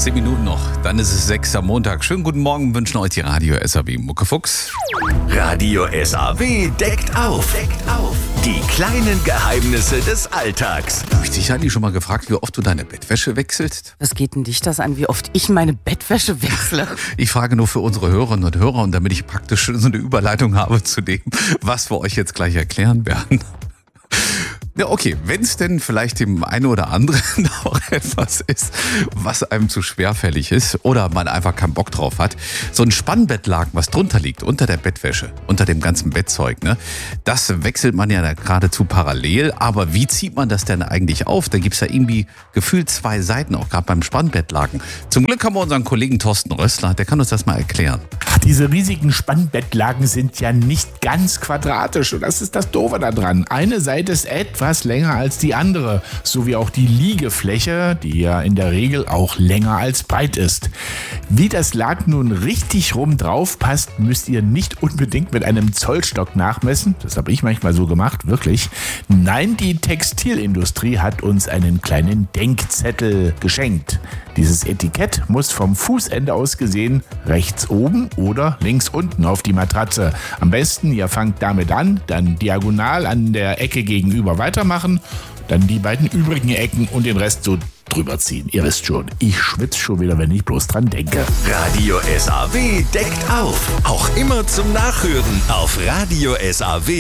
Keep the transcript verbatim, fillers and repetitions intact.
Zehn Minuten noch, dann ist es sechs am Montag. Schönen guten Morgen, wünschen euch die Radio S A W Muckefuchs. Radio S A W deckt auf. Deckt auf. Die kleinen Geheimnisse des Alltags. Habe ich dich eigentlich schon mal gefragt, wie oft du deine Bettwäsche wechselst? Was geht denn dich das an, wie oft ich meine Bettwäsche wechsle? Ich frage nur für unsere Hörerinnen und Hörer und damit ich praktisch so eine Überleitung habe zu dem, was wir euch jetzt gleich erklären werden. Ja, okay, wenn es denn vielleicht dem einen oder anderen auch etwas ist, was einem zu schwerfällig ist oder man einfach keinen Bock drauf hat, so ein Spannbettlaken, was drunter liegt, unter der Bettwäsche, unter dem ganzen Bettzeug, ne, das wechselt man ja geradezu parallel, aber wie zieht man das denn eigentlich auf? Da gibt's ja irgendwie gefühlt zwei Seiten, auch gerade beim Spannbettlaken. Zum Glück haben wir unseren Kollegen Thorsten Rössler, der kann uns das mal erklären. Diese riesigen Spannbettlaken sind ja nicht ganz quadratisch und das ist das Doofe daran. Eine Seite ist etwas länger als die andere, so wie auch die Liegefläche, die ja in der Regel auch länger als breit ist. Wie das Laken nun richtig rum drauf passt, müsst ihr nicht unbedingt mit einem Zollstock nachmessen. Das habe ich manchmal so gemacht, wirklich. Nein, die Textilindustrie hat uns einen kleinen Denkzettel geschenkt. Dieses Etikett muss vom Fußende aus gesehen rechts oben oder links unten auf die Matratze. Am besten, ihr fangt damit an, dann diagonal an der Ecke gegenüber weitermachen, dann die beiden übrigen Ecken und den Rest so drüber ziehen. Ihr wisst schon, ich schwitze schon wieder, wenn ich bloß dran denke. Radio S A W deckt auf. Auch immer zum Nachhören auf Radio S A W.